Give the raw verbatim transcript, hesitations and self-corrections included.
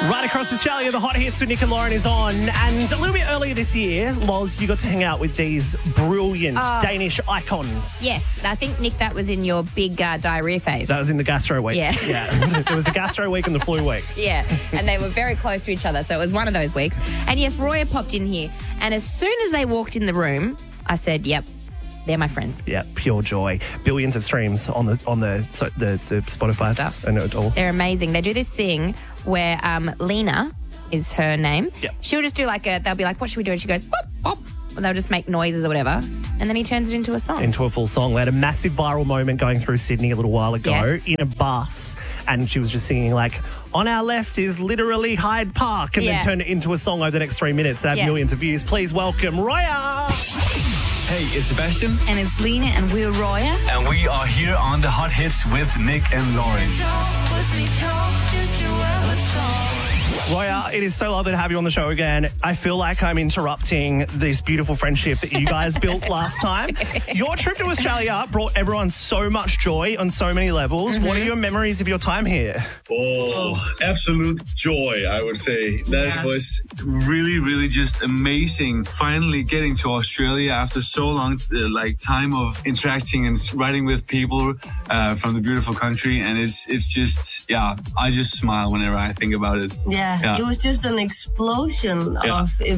Right across Australia, the Hot Hits with Nick and Lauren is on. And a little bit earlier this year, Loz, you got to hang out with these brilliant Oh. Danish icons. Yes, I think, Nick, that was in your big uh, diarrhea phase. That was in the gastro week. Yeah. yeah. There was the gastro week and the flu week. Yeah, and they were very close to each other, so it was one of those weeks. And yes, Roya popped in here, and as soon as they walked in the room, I said, yep, they're my friends. Yeah, pure joy. Billions of streams on the on the so the, the Spotify Stuff. and it all. They're amazing. They do this thing where um, Lena is her name. Yep. She'll just do like a, they'll be like, what should we do? And she goes, pop, pop. And they'll just make noises or whatever. And then he turns it into a song. Into a full song. They had a massive viral moment going through Sydney a little while ago Yes. in a bus, and she was just singing like, on our left is literally Hyde Park, and Yeah. then turned it into a song over the next three minutes that had Yeah. millions of views. Please welcome Roya. Hey, it's Sebastian, And it's Lena and we're Roya. and we are here on the Hot Hits with Nick and Lauren. Roya, it is so lovely to have you on the show again. I feel like I'm interrupting this beautiful friendship that you guys built last time. Your trip to Australia brought everyone so much joy on so many levels. What are your memories of your time here? Oh, absolute joy, I would say. That Yeah. was really, really just amazing. Finally getting to Australia after so long, uh, like time of interacting and riding with people uh, from the beautiful country. And it's, it's just, yeah, I just smile whenever I think about it. Yeah, Yeah. it was just an explosion Yeah. of